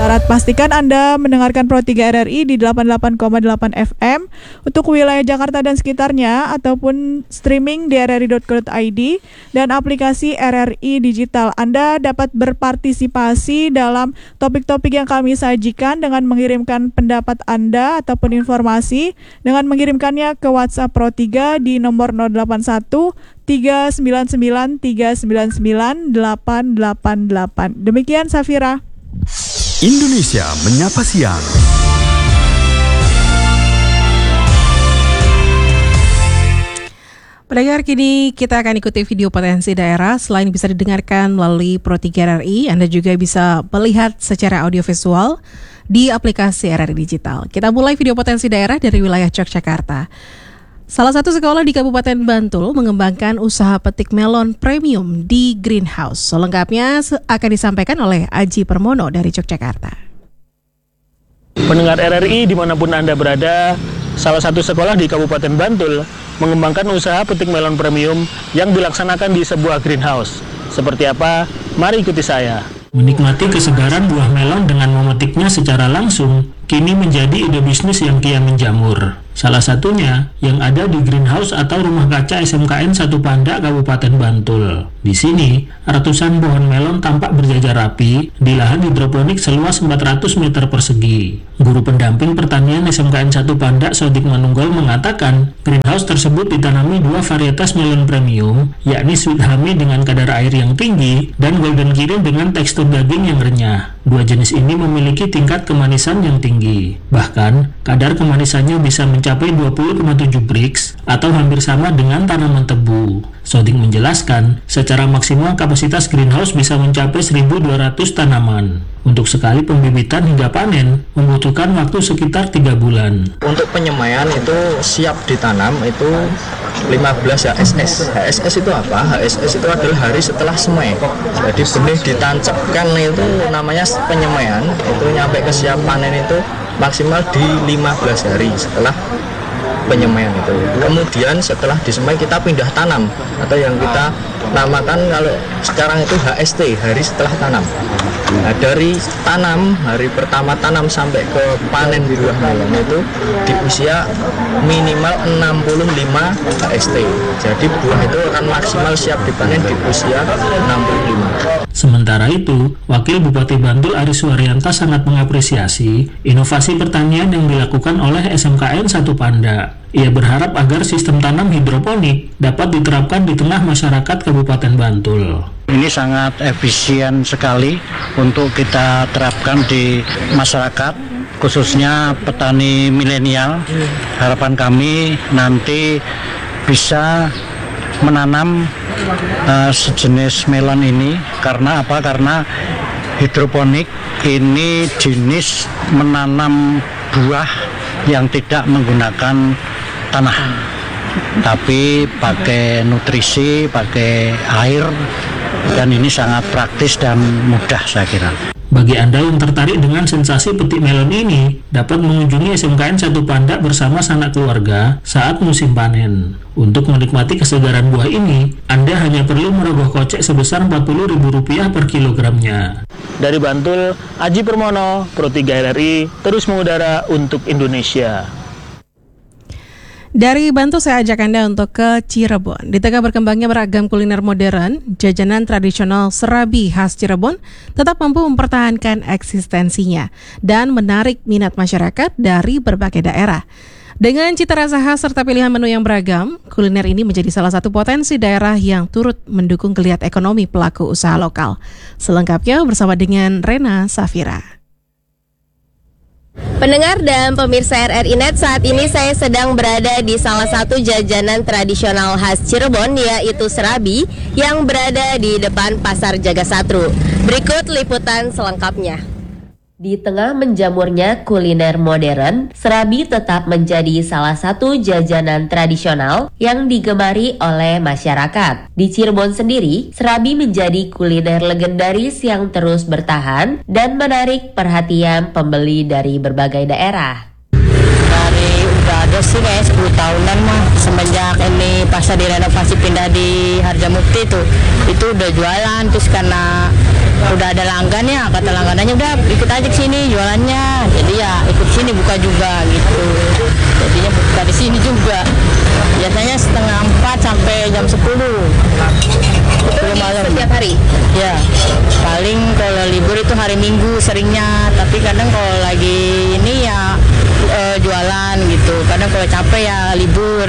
Syarat pastikan Anda mendengarkan Pro 3 RRI di 88,8 FM untuk wilayah Jakarta dan sekitarnya ataupun streaming di rri.co.id dan aplikasi RRI Digital. Anda dapat berpartisipasi dalam topik-topik yang kami sajikan dengan mengirimkan pendapat Anda ataupun informasi dengan mengirimkannya ke WhatsApp Pro 3 di nomor 081 399 399 888. Demikian Safira. Indonesia Menyapa Siang. Pendengar, kini kita akan ikuti video potensi daerah. Selain bisa didengarkan melalui Pro 3 RRI, Anda juga bisa melihat secara audiovisual di aplikasi RRI Digital. Kita mulai video potensi daerah dari wilayah Yogyakarta. Salah satu sekolah di Kabupaten Bantul mengembangkan usaha petik melon premium di greenhouse. Selengkapnya akan disampaikan oleh Aji Permono dari Yogyakarta. Pendengar RRI dimanapun Anda berada, salah satu sekolah di Kabupaten Bantul mengembangkan usaha petik melon premium yang dilaksanakan di sebuah greenhouse. Seperti apa? Mari ikuti saya. Menikmati kesegaran buah melon dengan memetiknya secara langsung kini menjadi ide bisnis yang kian menjamur. Salah satunya yang ada di greenhouse atau rumah kaca SMKN 1 Panda, Kabupaten Bantul. Di sini, ratusan pohon melon tampak berjajar rapi di lahan hidroponik seluas 400 meter persegi. Guru pendamping pertanian SMKN 1 Panda, Sodik Manunggal, mengatakan greenhouse tersebut ditanami dua varietas melon premium, yakni Sweet Hami dengan kadar air yang tinggi dan Golden Kirin dengan tekstur daging yang renyah. Dua jenis ini memiliki tingkat kemanisan yang tinggi. Bahkan, kadar kemanisannya bisa mencapai 20,7 Brix atau hampir sama dengan tanaman tebu. Sodik menjelaskan, secara maksimal kapasitas greenhouse bisa mencapai 1.200 tanaman. Untuk sekali pembibitan hingga panen, membutuhkan waktu sekitar 3 bulan. Untuk penyemaian itu siap ditanam itu 15 HSS. HSS itu apa? HSS itu adalah hari setelah semai. Jadi benih ditancapkan itu namanya penyemaian. Itu nyampe ke siap panen itu maksimal di 15 hari setelah penyemaian itu. Kemudian setelah disemai kita pindah tanam atau yang kita namakan kalau sekarang itu HST, hari setelah tanam. Nah, dari tanam, hari pertama tanam sampai ke panen buah melon itu di usia minimal 65 HST. Jadi buah itu akan maksimal siap dipanen di usia 65. Sementara itu, Wakil Bupati Bantul Aris Waryanta sangat mengapresiasi inovasi pertanian yang dilakukan oleh SMKN 1 Panda. Ia berharap agar sistem tanam hidroponik dapat diterapkan di tengah masyarakat Kabupaten Bantul. Ini sangat efisien sekali untuk kita terapkan di masyarakat, khususnya petani milenial. Harapan kami nanti bisa menanam sejenis melon ini. Karena apa? Karena hidroponik ini jenis menanam buah yang tidak menggunakan tanah, tapi pakai nutrisi, pakai air, dan ini sangat praktis dan mudah saya kira. Bagi Anda yang tertarik dengan sensasi petik melon ini, dapat mengunjungi SMKN 1 Panda bersama sanak keluarga saat musim panen. Untuk menikmati kesegaran buah ini, Anda hanya perlu merogoh kocek sebesar Rp40.000 per kilogramnya. Dari Bantul, Aji Permono, Pro 3 RRI, terus mengudara untuk Indonesia. Dari Bantul saya ajak Anda untuk ke Cirebon. Di tengah berkembangnya beragam kuliner modern, jajanan tradisional serabi khas Cirebon tetap mampu mempertahankan eksistensinya dan menarik minat masyarakat dari berbagai daerah. Dengan cita rasa khas serta pilihan menu yang beragam, kuliner ini menjadi salah satu potensi daerah yang turut mendukung geliat ekonomi pelaku usaha lokal. Selengkapnya bersama dengan Rena Safira. Pendengar dan pemirsa RRI Net, saat ini saya sedang berada di salah satu jajanan tradisional khas Cirebon, yaitu serabi yang berada di depan Pasar Jagasatru. Berikut liputan selengkapnya. Di tengah menjamurnya kuliner modern, serabi tetap menjadi salah satu jajanan tradisional yang digemari oleh masyarakat. Di Cirebon sendiri, serabi menjadi kuliner legendaris yang terus bertahan dan menarik perhatian pembeli dari berbagai daerah. Udah ada sih kayak 10 tahunan mah, semenjak ini pasar direnovasi pindah di Harjamukti itu udah jualan. Terus karena udah ada langgan ya, kata langganannya udah ikut aja ke sini jualannya. Jadi ya ikut sini buka juga gitu. Jadinya buka di sini juga. Biasanya 3:30 sampai jam 10. Malam. Setiap hari? Ya, paling kalau libur itu hari Minggu seringnya. Tapi kadang kalau lagi ini ya jualan gitu. Kadang kalau capek ya libur.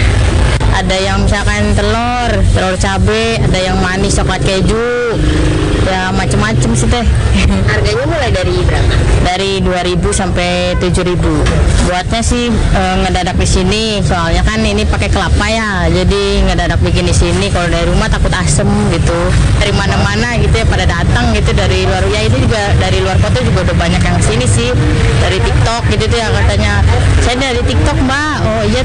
Ada yang misalkan telur cabai, ada yang manis coklat keju, ya macem-macem sih teh. Harganya mulai dari berapa? Dari 2.000 sampai 7.000. Buatnya sih ngedadak di sini, soalnya kan ini pakai kelapa ya, jadi ngedadak bikin di sini. Kalau dari rumah takut asem gitu. Dari mana-mana gitu ya pada datang gitu dari luar. Ya itu juga dari luar kota juga udah banyak yang sini sih. Dari TikTok gitu tuh ya katanya. Saya dari TikTok Mbak. Oh iya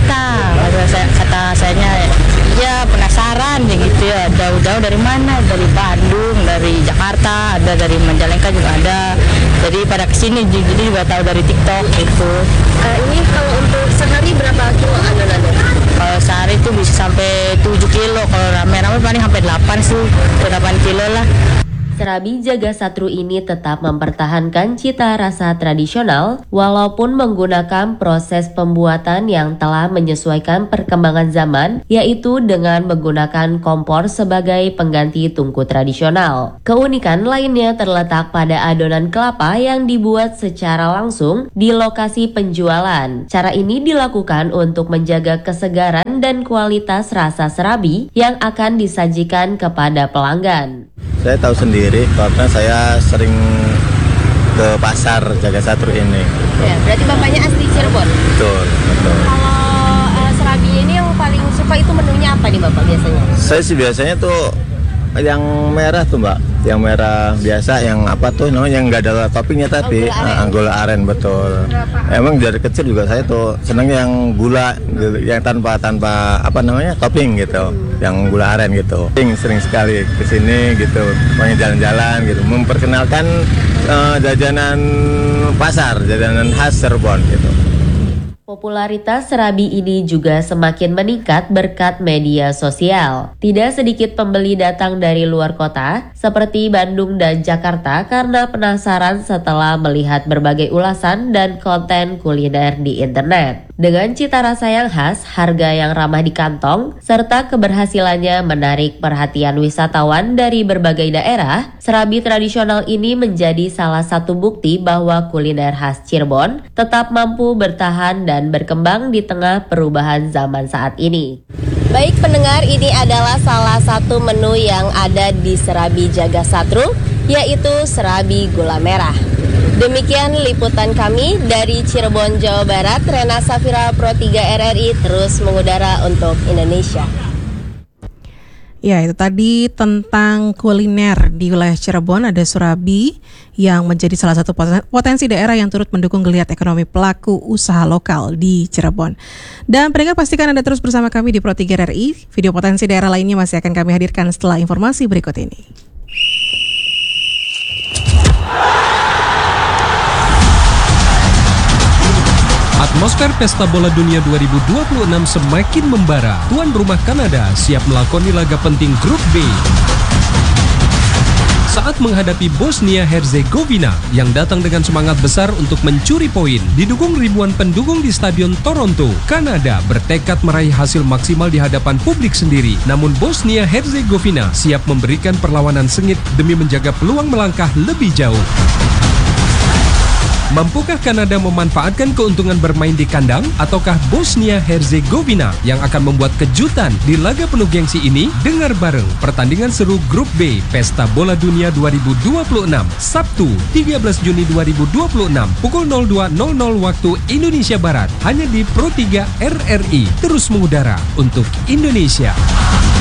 kata saya iya penasaran ya gitu ya. Jauh-jauh dari mana? Dari Bandung, dari Jakarta, ada dari Majalengka juga ada. Jadi pada kesini jadi juga tahu dari TikTok gitu. Ini kalau untuk sehari berapa kilo adonan? Kalau sehari itu bisa sampai 7 kilo. Kalau rame-rame paling sampai 8 sih, 8 kilo lah. Serabi Jaga Satru ini tetap mempertahankan cita rasa tradisional walaupun menggunakan proses pembuatan yang telah menyesuaikan perkembangan zaman, yaitu dengan menggunakan kompor sebagai pengganti tungku tradisional. Keunikan lainnya terletak pada adonan kelapa yang dibuat secara langsung di lokasi penjualan. Cara ini dilakukan untuk menjaga kesegaran dan kualitas rasa serabi yang akan disajikan kepada pelanggan. Saya tahu sendiri karena saya sering ke pasar Jaga Satru ini. Ya, berarti bapaknya asli Cirebon? Betul. Kalau serabi ini yang paling suka itu menunya apa nih bapak biasanya? Saya sih biasanya tuh yang merah tuh Mbak, yang merah biasa, yang apa tuh namanya, yang nggak ada toppingnya tapi gula aren, betul. Emang dari kecil juga saya tuh seneng yang gula, yang tanpa apa namanya topping gitu, yang gula aren gitu. Sering sekali kesini gitu, pokoknya jalan-jalan gitu, memperkenalkan jajanan pasar, jajanan khas Cirebon gitu. Popularitas serabi ini juga semakin meningkat berkat media sosial. Tidak sedikit pembeli datang dari luar kota, seperti Bandung dan Jakarta karena penasaran setelah melihat berbagai ulasan dan konten kuliner di internet. Dengan cita rasa yang khas, harga yang ramah di kantong, serta keberhasilannya menarik perhatian wisatawan dari berbagai daerah, serabi tradisional ini menjadi salah satu bukti bahwa kuliner khas Cirebon tetap mampu bertahan dan berkembang di tengah perubahan zaman saat ini. Baik pendengar, ini adalah salah satu menu yang ada di Serabi Jaga Satru, yaitu serabi gula merah. Demikian liputan kami dari Cirebon, Jawa Barat. Rena Safira, Pro 3 RRI terus mengudara untuk Indonesia. Ya, itu tadi tentang kuliner di wilayah Cirebon. Ada serabi yang menjadi salah satu potensi daerah yang turut mendukung geliat ekonomi pelaku usaha lokal di Cirebon. Dan pendengar, pastikan Anda terus bersama kami di Pro 3 RRI. Video potensi daerah lainnya masih akan kami hadirkan setelah informasi berikut ini. Atmosfer Pesta Bola Dunia 2026 semakin membara. Tuan rumah Kanada siap melakoni laga penting Grup B saat menghadapi Bosnia-Herzegovina yang datang dengan semangat besar untuk mencuri poin. Didukung ribuan pendukung di Stadion Toronto, Kanada bertekad meraih hasil maksimal di hadapan publik sendiri. Namun Bosnia-Herzegovina siap memberikan perlawanan sengit demi menjaga peluang melangkah lebih jauh. Mampukah Kanada memanfaatkan keuntungan bermain di kandang, ataukah Bosnia-Herzegovina yang akan membuat kejutan di laga penuh gengsi ini? Dengar bareng pertandingan seru Grup B Pesta Bola Dunia 2026, Sabtu 13 Juni 2026, pukul 02.00 waktu Indonesia Barat, hanya di Pro 3 RRI, terus mengudara untuk Indonesia.